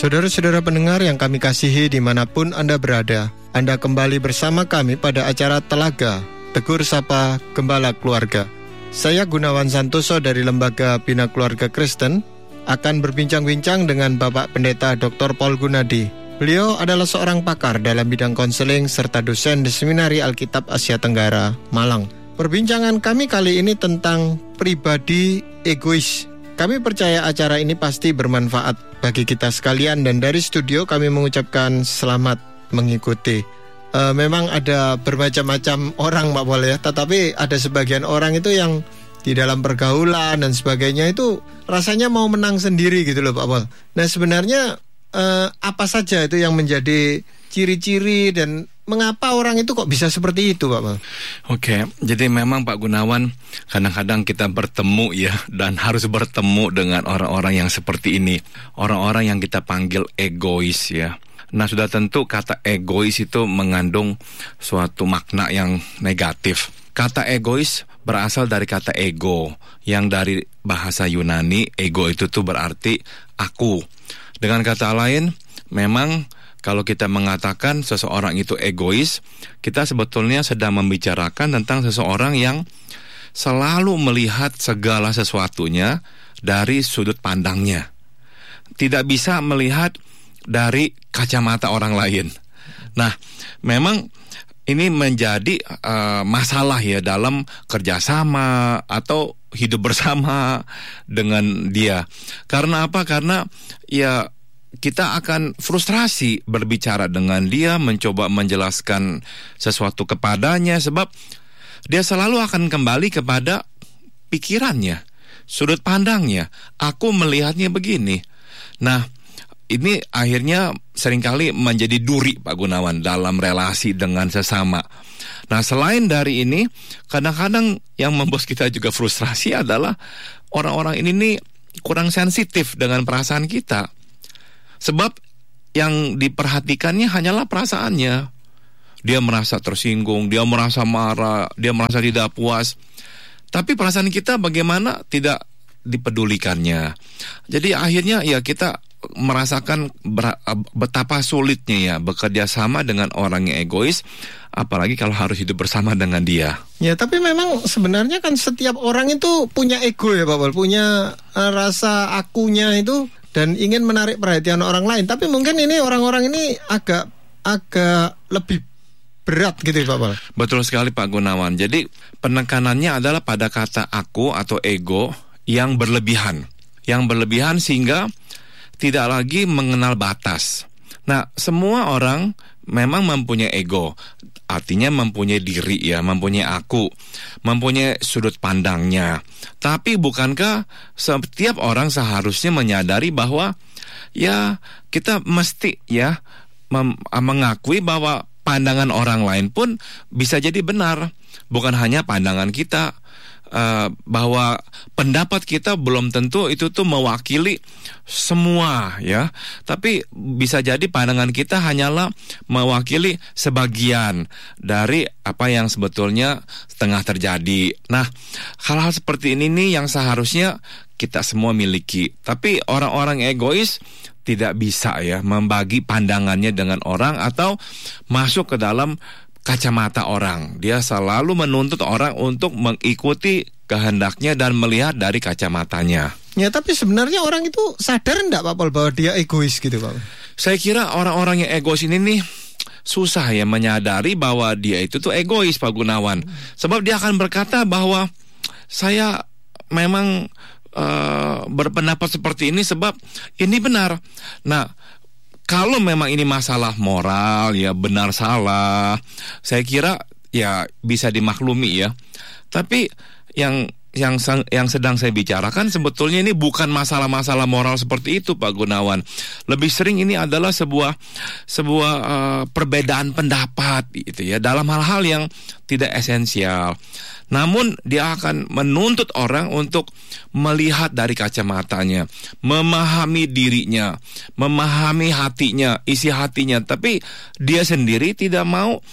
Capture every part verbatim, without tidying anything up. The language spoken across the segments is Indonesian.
Saudara-saudara pendengar yang kami kasihi dimanapun Anda berada, Anda kembali bersama kami pada acara Telaga, Tegur Sapa Gembala Keluarga. Saya Gunawan Santoso dari Lembaga Bina Keluarga Kristen akan berbincang-bincang dengan Bapak Pendeta Doktor Paul Gunadi. Beliau adalah seorang pakar dalam bidang konseling serta dosen di Seminari Alkitab Asia Tenggara, Malang. Perbincangan kami kali ini tentang pribadi egois. Kami percaya acara ini pasti bermanfaat bagi kita sekalian, dan dari studio kami mengucapkan selamat mengikuti. E, memang ada bermacam-macam orang Pak Paul ya, tetapi ada sebagian orang itu yang di dalam pergaulan dan sebagainya itu rasanya mau menang sendiri gitu loh Pak Paul. Nah sebenarnya e, apa saja itu yang menjadi ciri-ciri dan mengapa orang itu kok bisa seperti itu Pak Paul? Oke, jadi memang Pak Gunawan, kadang-kadang kita bertemu ya, dan harus bertemu dengan orang-orang yang seperti ini. Orang-orang yang kita panggil egois ya. Nah sudah tentu kata egois itu mengandung suatu makna yang negatif. Kata egois berasal dari kata ego, yang dari bahasa Yunani, ego itu tuh berarti aku. Dengan kata lain, memang kalau kita mengatakan seseorang itu egois, kita sebetulnya sedang membicarakan tentang seseorang yang selalu melihat segala sesuatunya dari sudut pandangnya. Tidak bisa melihat dari kacamata orang lain. Nah, memang ini menjadi uh, masalah ya dalam kerjasama atau hidup bersama dengan dia. Karena apa? Karena ya kita akan frustrasi berbicara dengan dia, mencoba menjelaskan sesuatu kepadanya, sebab dia selalu akan kembali kepada pikirannya, sudut pandangnya. Aku melihatnya begini. Nah, ini akhirnya seringkali menjadi duri Pak Gunawan dalam relasi dengan sesama. Nah, selain dari ini, kadang-kadang yang membuat kita juga frustrasi adalah orang-orang ini nih kurang sensitif dengan perasaan kita. Sebab yang diperhatikannya hanyalah perasaannya. Dia merasa tersinggung, dia merasa marah, dia merasa tidak puas. Tapi perasaan kita bagaimana tidak dipedulikannya. Jadi akhirnya ya kita merasakan ber- betapa sulitnya ya bekerja sama dengan orang yang egois, apalagi kalau harus hidup bersama dengan dia. Ya, tapi memang sebenarnya kan setiap orang itu punya ego ya Pak Paul, punya uh, rasa akunya itu dan ingin menarik perhatian orang lain. Tapi mungkin ini orang-orang ini agak agak lebih berat gitu ya Pak Paul. Betul sekali Pak Gunawan. Jadi penekanannya adalah pada kata aku atau ego yang berlebihan. Yang berlebihan sehingga tidak lagi mengenal batas. Nah, semua orang memang mempunyai ego. Artinya mempunyai diri ya, mempunyai aku, mempunyai sudut pandangnya. Tapi bukankah setiap orang seharusnya menyadari bahwa ya kita mesti ya mem- mengakui bahwa pandangan orang lain pun bisa jadi benar. Bukan hanya pandangan kita. Uh, bahwa pendapat kita belum tentu itu tuh mewakili semua ya, tapi bisa jadi pandangan kita hanyalah mewakili sebagian dari apa yang sebetulnya tengah terjadi. Nah, hal-hal seperti ini nih yang seharusnya kita semua miliki. Tapi orang-orang egois tidak bisa ya membagi pandangannya dengan orang atau masuk ke dalam kacamata orang. Dia selalu menuntut orang untuk mengikuti kehendaknya dan melihat dari kacamatanya. Ya, tapi sebenarnya orang itu sadar enggak Pak Paul bahwa dia egois gitu Pak? Saya kira orang-orang yang egois ini nih susah ya menyadari bahwa dia itu tuh egois Pak Gunawan. Sebab dia akan berkata bahwa saya memang uh, berpendapat seperti ini sebab ini benar. Nah, kalau memang ini masalah moral ya benar salah, saya kira ya bisa dimaklumi ya. Tapi yang yang yang sedang saya bicarakan sebetulnya ini bukan masalah-masalah moral seperti itu Pak Gunawan. Lebih sering ini adalah sebuah sebuah uh, perbedaan pendapat gitu ya dalam hal-hal yang tidak esensial. Namun dia akan menuntut orang untuk melihat dari kacamatanya, memahami dirinya, memahami hatinya, isi hatinya. Tapi dia sendiri tidak mau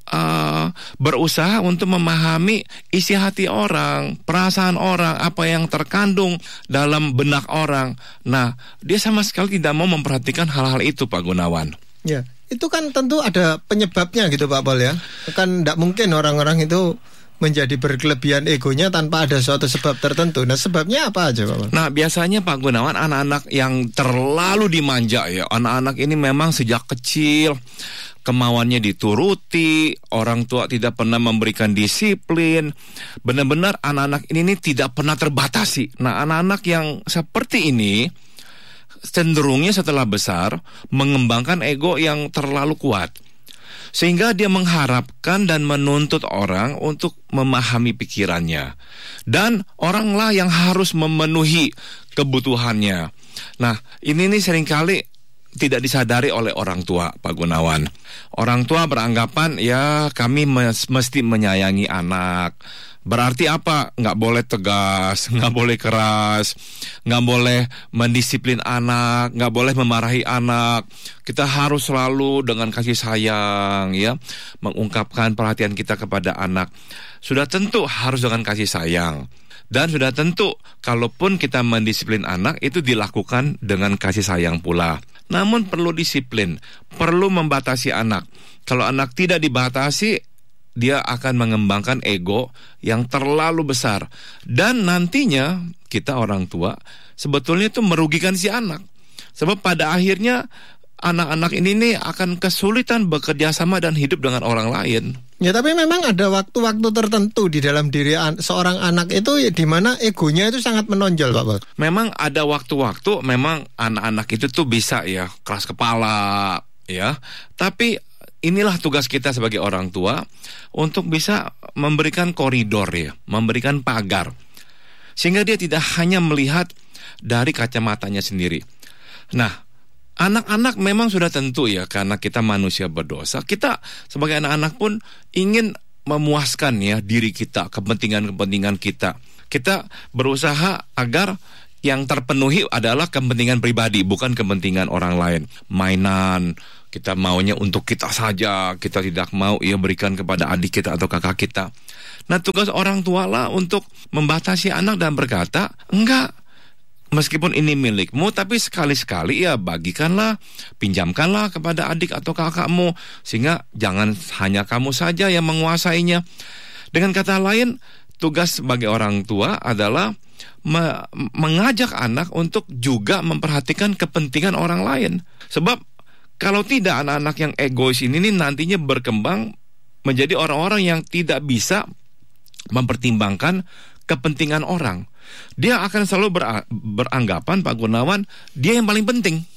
uh, berusaha untuk memahami isi hati orang, perasaan orang, apa yang terkandung dalam benak orang. Nah, dia sama sekali tidak mau memperhatikan hal-hal itu, Pak Gunawan. Ya, itu kan tentu ada penyebabnya gitu Pak Pol ya. Kan tidak mungkin orang-orang itu menjadi berkelebihan egonya tanpa ada suatu sebab tertentu. Nah, sebabnya apa aja Pak? Nah, biasanya Pak Gunawan, anak-anak yang terlalu dimanja ya. Anak-anak ini memang sejak kecil kemauannya dituruti, orang tua tidak pernah memberikan disiplin. Benar-benar anak-anak ini, ini tidak pernah terbatasi. Nah, anak-anak yang seperti ini cenderungnya setelah besar mengembangkan ego yang terlalu kuat. Sehingga dia mengharapkan dan menuntut orang untuk memahami pikirannya. Dan oranglah yang harus memenuhi kebutuhannya. Nah, ini nih seringkali tidak disadari oleh orang tua, Pak Gunawan. Orang tua beranggapan, ya kami mes- mesti menyayangi anak. Berarti apa? Nggak boleh tegas, nggak boleh keras, nggak boleh mendisiplin anak, nggak boleh memarahi anak. Kita harus selalu dengan kasih sayang, ya, mengungkapkan perhatian kita kepada anak. Sudah tentu harus dengan kasih sayang. Dan sudah tentu, kalaupun kita mendisiplin anak, itu dilakukan dengan kasih sayang pula. Namun perlu disiplin, perlu membatasi anak. Kalau anak tidak dibatasi, dia akan mengembangkan ego yang terlalu besar. Dan nantinya kita orang tua sebetulnya itu merugikan si anak. Sebab pada akhirnya anak-anak ini nih akan kesulitan bekerja sama dan hidup dengan orang lain. Ya, tapi memang ada waktu-waktu tertentu di dalam diri an- seorang anak itu di mana egonya itu sangat menonjol, Pak. Memang ada waktu-waktu, memang anak-anak itu tuh bisa ya keras kepala, ya. Tapi inilah tugas kita sebagai orang tua untuk bisa memberikan koridor ya, memberikan pagar. Sehingga dia tidak hanya melihat dari kacamatanya sendiri. Nah, anak-anak memang sudah tentu ya, karena kita manusia berdosa. Kita sebagai anak-anak pun ingin memuaskan ya diri kita, kepentingan-kepentingan kita. Kita berusaha agar yang terpenuhi adalah kepentingan pribadi, bukan kepentingan orang lain. Mainan, kita maunya untuk kita saja, kita tidak mau ia berikan kepada adik kita atau kakak kita. Nah, tugas orang tua lah untuk membatasi anak dan berkata, enggak, meskipun ini milikmu, tapi sekali-sekali ya bagikanlah, pinjamkanlah kepada adik atau kakakmu, sehingga jangan hanya kamu saja yang menguasainya. Dengan kata lain, tugas sebagai orang tua adalah me- mengajak anak untuk juga memperhatikan kepentingan orang lain. Sebab kalau tidak, anak-anak yang egois ini nih nantinya berkembang menjadi orang-orang yang tidak bisa mempertimbangkan kepentingan orang. Dia akan selalu ber- beranggapan, Pak Gunawan, dia yang paling penting.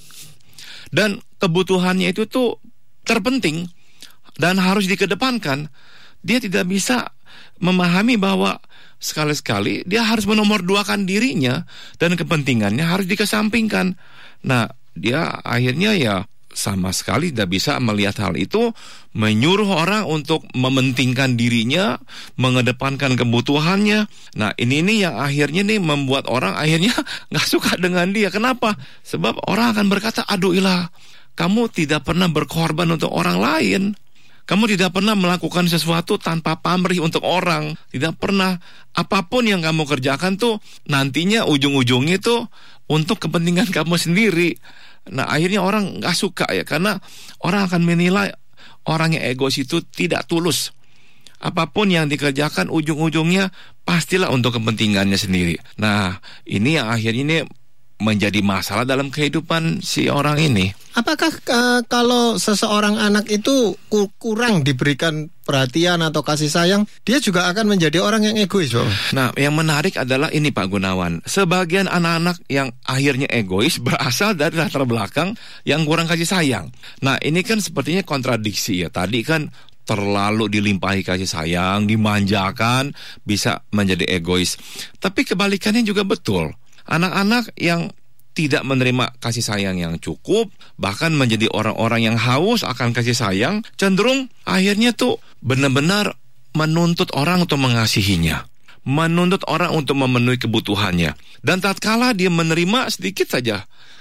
Dan kebutuhannya itu tuh terpenting dan harus dikedepankan. Dia tidak bisa memahami bahwa sekali-sekali dia harus menomorduakan dirinya dan kepentingannya harus dikesampingkan. Nah, dia akhirnya ya sama sekali tidak bisa melihat hal itu, menyuruh orang untuk mementingkan dirinya, mengedepankan kebutuhannya. Nah, ini nih yang akhirnya nih membuat orang akhirnya nggak suka dengan dia. Kenapa? Sebab orang akan berkata, aduh ilah, kamu tidak pernah berkorban untuk orang lain. Kamu tidak pernah melakukan sesuatu tanpa pamrih untuk orang. Tidak pernah. Apapun yang kamu kerjakan tuh nantinya ujung-ujungnya tuh untuk kepentingan kamu sendiri. Nah, akhirnya orang gak suka ya, karena orang akan menilai orang yang egois itu tidak tulus. Apapun yang dikerjakan ujung-ujungnya pastilah untuk kepentingannya sendiri. Nah, ini yang akhirnya ini menjadi masalah dalam kehidupan si orang ini. Apakah uh, kalau seseorang anak itu ku- kurang diberikan perhatian atau kasih sayang, dia juga akan menjadi orang yang egois, Bang? Nah, yang menarik adalah ini, Pak Gunawan. Sebagian anak-anak yang akhirnya egois berasal dari latar belakang yang kurang kasih sayang. Nah, ini kan sepertinya kontradiksi ya. Tadi kan terlalu dilimpahi kasih sayang, dimanjakan, bisa menjadi egois. Tapi kebalikannya juga betul. Anak-anak yang tidak menerima kasih sayang yang cukup, bahkan menjadi orang-orang yang haus akan kasih sayang, cenderung akhirnya tuh benar-benar menuntut orang untuk mengasihinya, menuntut orang untuk memenuhi kebutuhannya. Dan tatkala dia menerima sedikit saja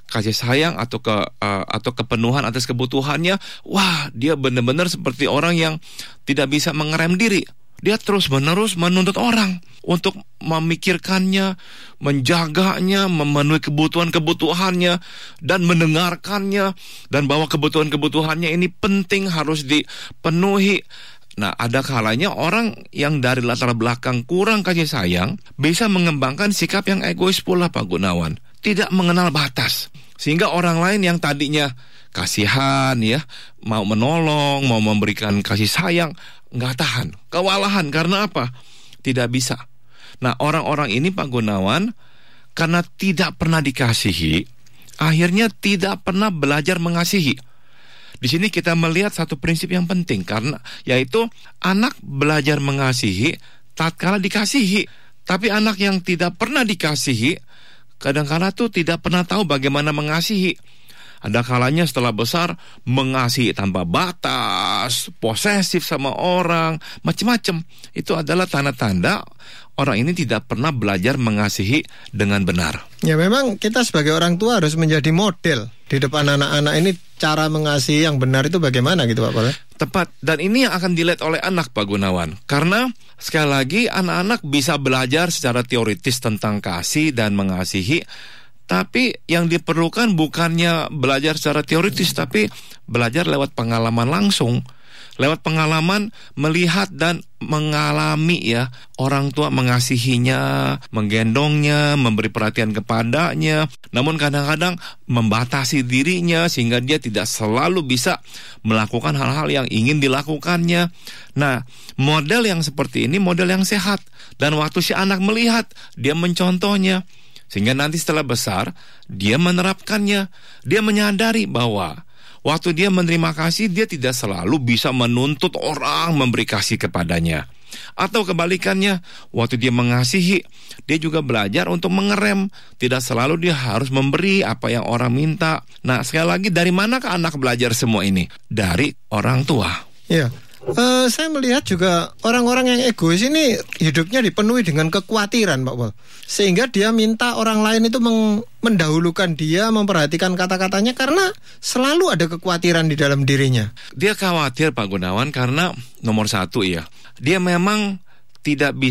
kasih sayang atau ke uh, atau kepenuhan atas kebutuhannya, wah, dia benar-benar seperti orang yang tidak bisa mengerem diri. Dia terus-menerus menuntut orang untuk memikirkannya, menjaganya, memenuhi kebutuhan-kebutuhannya, dan mendengarkannya, dan bahwa kebutuhan-kebutuhannya ini penting, harus dipenuhi. Nah, ada kalanya orang yang dari latar belakang kurang kasih sayang bisa mengembangkan sikap yang egois pula, Pak Gunawan. Tidak mengenal batas. Sehingga orang lain yang tadinya kasihan ya, mau menolong, mau memberikan kasih sayang, nggak tahan, kewalahan. Karena apa? Tidak bisa. Nah, orang-orang ini, Pak Gunawan, karena tidak pernah dikasihi, akhirnya tidak pernah belajar mengasihi. Di sini kita melihat satu prinsip yang penting, karena yaitu anak belajar mengasihi tatkala dikasihi. Tapi anak yang tidak pernah dikasihi, kadang-kala tuh tidak pernah tahu bagaimana mengasihi. Ada kalanya setelah besar mengasihi tanpa batas, posesif sama orang, macam-macam. Itu adalah tanda-tanda orang ini tidak pernah belajar mengasihi dengan benar. Ya, memang kita sebagai orang tua harus menjadi model di depan anak-anak ini, cara mengasihi yang benar itu bagaimana gitu, Pak Pol? Tepat, dan ini yang akan dilihat oleh anak, Pak Gunawan. Karena sekali lagi anak-anak bisa belajar secara teoritis tentang kasih dan mengasihi, tapi yang diperlukan bukannya belajar secara teoritis, tapi belajar lewat pengalaman langsung. Lewat pengalaman melihat dan mengalami ya, orang tua mengasihinya, menggendongnya, memberi perhatian kepadanya, namun kadang-kadang membatasi dirinya sehingga dia tidak selalu bisa melakukan hal-hal yang ingin dilakukannya. Nah, model yang seperti ini model yang sehat, dan waktu si anak melihat, dia mencontohnya, sehingga nanti setelah besar dia menerapkannya. Dia menyadari bahwa waktu dia menerima kasih, dia tidak selalu bisa menuntut orang memberi kasih kepadanya. Atau kebalikannya, waktu dia mengasihi, dia juga belajar untuk mengerem. Tidak selalu dia harus memberi apa yang orang minta. Nah, sekali lagi, dari manakah anak belajar semua ini? Dari orang tua. Iya. Uh, saya melihat juga orang-orang yang egois ini hidupnya dipenuhi dengan kekhawatiran, Pak Pol. Sehingga dia minta orang lain itu meng- mendahulukan dia, memperhatikan kata-katanya, karena selalu ada kekhawatiran di dalam dirinya. Dia khawatir, Pak Gunawan, karena nomor satu ya, dia memang tidak bisa